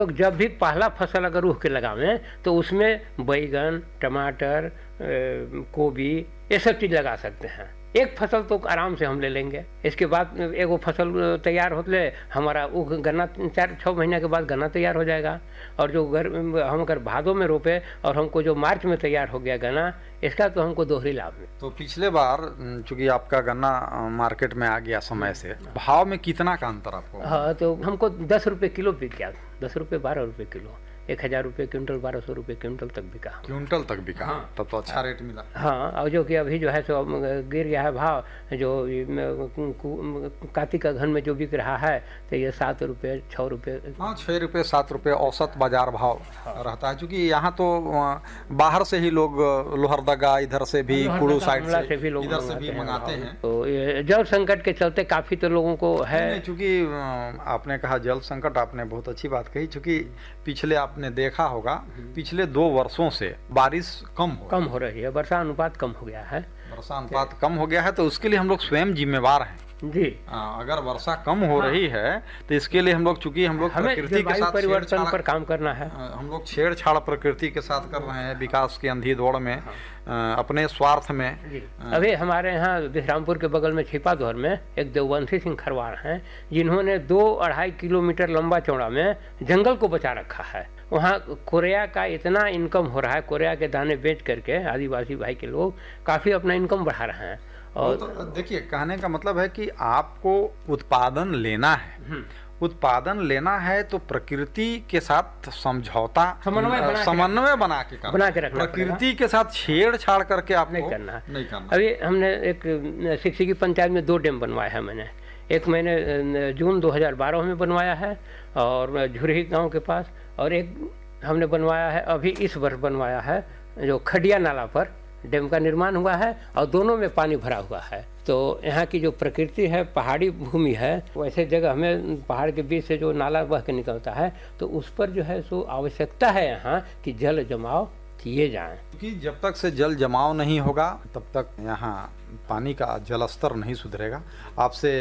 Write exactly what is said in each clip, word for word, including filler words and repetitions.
तो जब भी पहला फसल अगर उह के लगावें तो उसमें बैगन, टमाटर, गोभी ये सब चीज़ लगा सकते हैं। एक फसल तो आराम से हम ले लेंगे। इसके बाद एगो फसल तैयार होते हमारा वो गन्ना चार छः महीने के बाद गन्ना तैयार हो जाएगा। और जो घर हम अगर भादों में रोपे और हमको जो मार्च में तैयार हो गया गन्ना, इसका तो हमको दोहरी लाभ है। तो पिछले बार चूंकि आपका गन्ना मार्केट में आ गया समय से, भाव में कितना का अंतर आपको? हाँ, तो हमको दस रुपये किलो बिक गया, दस रुपये बारह रुपये किलो, एक हजार रुपये क्विंटल, बारह सौ रुपये क्विंटल तक बिका। क्विंटल तक बिका? हाँ। तब तो अच्छा रेट मिला। हाँ, और जो कि अभी जो है सो गिर गया है भाव, जो कार्तिक का घन में जो बिक रहा है तो ये सात रुपये छः रुपये हाँ छः रुपये सात रुपये औसत बाजार भाव रहता है। क्योंकि यहाँ तो बाहर से ही लोग लोहरदगा इधर से भी, कुड़ू साइड से, से भी लोग इधर से भी मंगाते हैं। तो ये जल संकट के चलते काफ़ी तो लोगों को है। चूँकि आपने कहा जल संकट, आपने बहुत अच्छी बात कही। चूँकि पिछले आपने देखा होगा पिछले दो वर्षों से बारिश कम हो कम हो रही है, वर्षा अनुपात कम हो गया है। वर्षा अनुपात कम हो गया है तो उसके लिए हम लोग स्वयं जिम्मेवार हैं जी। आ, अगर वर्षा कम हो हाँ। रही है तो इसके लिए हम लोग, चूंकि हम लोग प्रकृति के साथ परिवर्तन पर काम करना है, हम लोग छेड़छाड़ प्रकृति के साथ कर रहे हैं विकास की अंधी दौड़ में, हाँ। अपने स्वार्थ में। अभी हमारे यहाँ विश्रामपुर के बगल में छिपाधोर में एक देववंशी सिंह खरवार हैं, जिन्होंने दो अढ़ाई किलोमीटर लंबा चौड़ा में जंगल को बचा रखा है। वहाँ कोरिया का इतना इनकम हो रहा है, कोरिया के दाने बेच करके आदिवासी भाई के लोग काफ़ी अपना इनकम बढ़ा रहे हैं। और तो देखिए, कहने का मतलब है कि आपको उत्पादन लेना है, उत्पादन लेना है तो प्रकृति के साथ समझौता, समन्वय बना के बना के रखना। प्रकृति के साथ छेड़छाड़ करके आप नहीं करना है। नहीं करना। अभी हमने एक सिकसी पंचायत में दो डैम बनवाया है मैंने। एक मैंने जून दो हज़ार बारह में बनवाया है और झुरही गांव के पास, और एक हमने बनवाया है अभी इस वर्ष बनवाया है जो खडिया नाला पर डैम का निर्माण हुआ है, और दोनों में पानी भरा हुआ है। तो यहाँ की जो प्रकृति है, पहाड़ी भूमि है, वैसे जगह हमें पहाड़ के बीच से जो नाला बह के निकलता है तो उस पर जो है सो आवश्यकता है यहाँ कि जल जमाव किए जाएं। क्योंकि जब तक से जल जमाव नहीं होगा तब तक यहाँ पानी का जल स्तर नहीं सुधरेगा। आपसे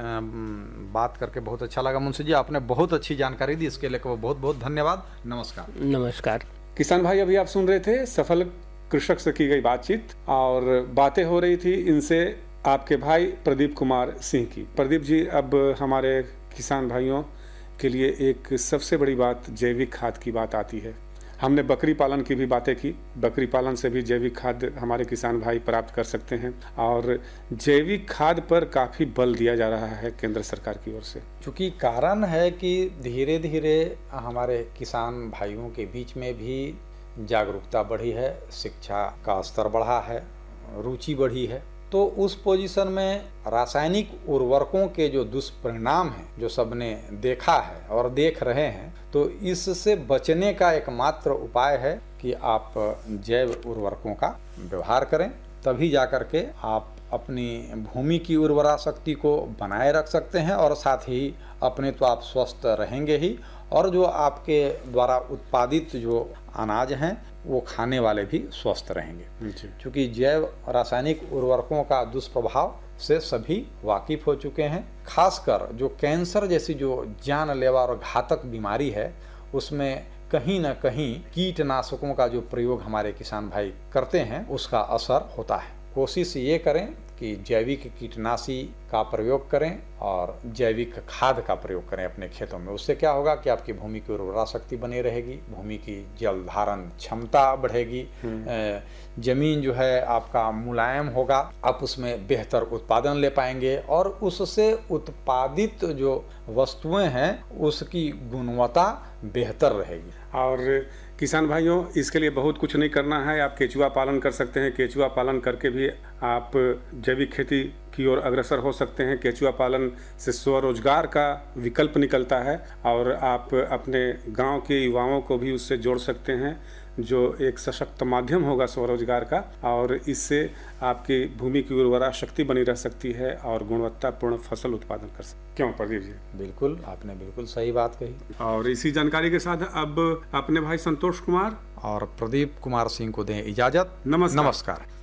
बात करके बहुत अच्छा लगा मुंशी जी, आपने बहुत अच्छी जानकारी दी, इसके लिए बहुत बहुत धन्यवाद। नमस्कार। नमस्कार। किसान भाई, अभी आप सुन रहे थे सफल कृषक से की गई बातचीत, और बातें हो रही थी इनसे आपके भाई प्रदीप कुमार सिंह की। प्रदीप जी, अब हमारे किसान भाइयों के लिए एक सबसे बड़ी बात जैविक खाद की बात आती है। हमने बकरी पालन की भी बातें की, बकरी पालन से भी जैविक खाद हमारे किसान भाई प्राप्त कर सकते हैं, और जैविक खाद पर काफ़ी बल दिया जा रहा है केंद्र सरकार की ओर से। चूँकि कारण है कि धीरे धीरे हमारे किसान भाइयों के बीच में भी जागरूकता बढ़ी है, शिक्षा का स्तर बढ़ा है, रुचि बढ़ी है। तो उस पोजीशन में रासायनिक उर्वरकों के जो दुष्परिणाम हैं, जो सबने देखा है और देख रहे हैं, तो इससे बचने का एकमात्र उपाय है कि आप जैव उर्वरकों का व्यवहार करें। तभी जाकर के आप अपनी भूमि की उर्वरा शक्ति को बनाए रख सकते हैं, और साथ ही अपने तो आप स्वस्थ रहेंगे ही, और जो आपके द्वारा उत्पादित जो अनाज हैं वो खाने वाले भी स्वस्थ रहेंगे। क्योंकि जैव रासायनिक उर्वरकों का दुष्प्रभाव से सभी वाकिफ हो चुके हैं। खासकर जो कैंसर जैसी जो जानलेवा और घातक बीमारी है, उसमें कहीं न कहीं कीटनाशकों का जो प्रयोग हमारे किसान भाई करते हैं उसका असर होता है। कोशिश ये करें कि जैविक कीटनाशी का प्रयोग करें और जैविक खाद का प्रयोग करें अपने खेतों में। उससे क्या होगा कि आपकी भूमि की उर्वरा शक्ति बनी रहेगी, भूमि की जल धारण क्षमता बढ़ेगी, जमीन जो है आपका मुलायम होगा, आप उसमें बेहतर उत्पादन ले पाएंगे, और उससे उत्पादित जो वस्तुएं हैं उसकी गुणवत्ता बेहतर रहेगी। और किसान भाइयों, इसके लिए बहुत कुछ नहीं करना है, आप केचुआ पालन कर सकते हैं। केचुआ पालन करके भी आप जैविक खेती की ओर अग्रसर हो सकते हैं। केचुआ पालन से स्वरोजगार का विकल्प निकलता है, और आप अपने गांव के युवाओं को भी उससे जोड़ सकते हैं, जो एक सशक्त माध्यम होगा स्वरोजगार का, और इससे आपकी भूमि की उर्वरा शक्ति बनी रह सकती है और गुणवत्तापूर्ण फसल उत्पादन कर सकते। क्यों प्रदीप जी? बिल्कुल, आपने बिल्कुल सही बात कही। और इसी जानकारी के साथ अब अपने भाई संतोष कुमार और प्रदीप कुमार सिंह को दें इजाजत। नमस्कार। नमस्कार।